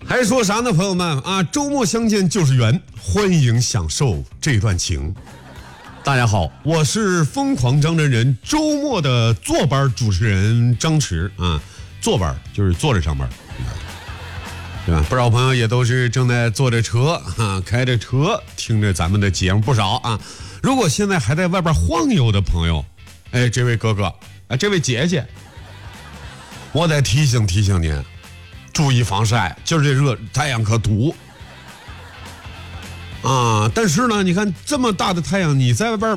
还说啥呢，朋友们啊？周末相见就是缘，欢迎享受这段情。大家好，我是疯狂张真人周末的坐班主持人张弛啊。坐班就是坐着上班，对吧？不少朋友也都是正在坐着车啊，开着车听着咱们的节目，不少啊。如果现在还在外边晃悠的朋友，哎，这位哥哥，哎，这位姐姐，我得提醒您，注意防晒，今儿这热，太阳可毒啊！但是呢，你看这么大的太阳，你在外边